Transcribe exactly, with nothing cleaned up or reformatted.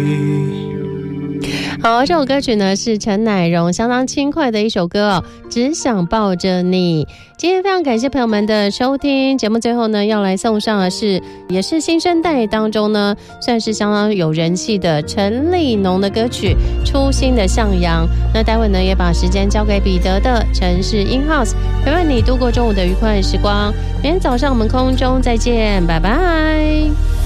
好，这首歌曲呢是陈乃荣相当轻快的一首歌哦，只想抱着你。今天非常感谢朋友们的收听，节目最后呢要来送上的是也是新生代当中呢算是相当有人气的陈立农的歌曲《初心的向阳》。那待会呢也把时间交给彼得的城市 In House， 陪伴你度过中午的愉快时光。明天早上我们空中再见，拜拜。